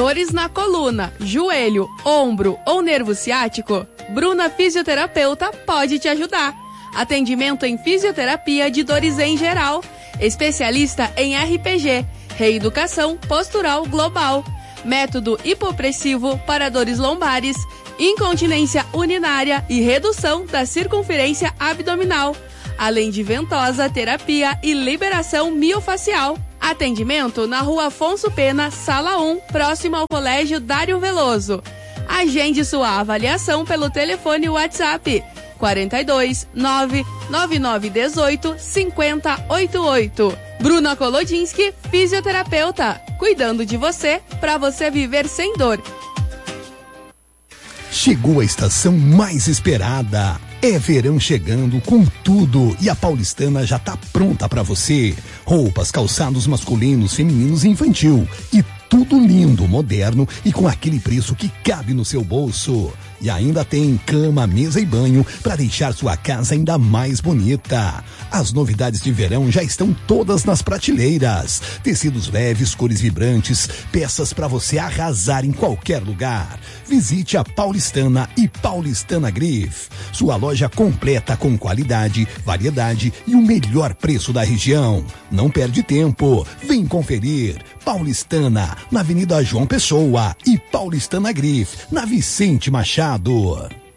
Dores na coluna, joelho, ombro ou nervo ciático? Bruna Fisioterapeuta pode te ajudar. Atendimento em fisioterapia de dores em geral. Especialista em RPG, reeducação postural global. Método hipopressivo para dores lombares, incontinência urinária e redução da circunferência abdominal. Além de ventosa, terapia e liberação miofacial. Atendimento na Rua Afonso Pena, Sala 1, próximo ao Colégio Dário Veloso. Agende sua avaliação pelo telefone WhatsApp 42 99918 5088. Bruna Kolodinski, fisioterapeuta, cuidando de você para você viver sem dor. Chegou a estação mais esperada. É verão chegando com tudo e a Paulistana já tá pronta para você. Roupas, calçados masculinos, femininos e infantil. E tudo lindo, moderno e com aquele preço que cabe no seu bolso. E ainda tem cama, mesa e banho para deixar sua casa ainda mais bonita. As novidades de verão já estão todas nas prateleiras. Tecidos leves, cores vibrantes, peças para você arrasar em qualquer lugar. Visite a Paulistana e Paulistana Grife. Sua loja completa com qualidade, variedade e o melhor preço da região. Não perde tempo. Vem conferir. Paulistana, na Avenida João Pessoa, e Paulistana Grife, na Vicente Machado.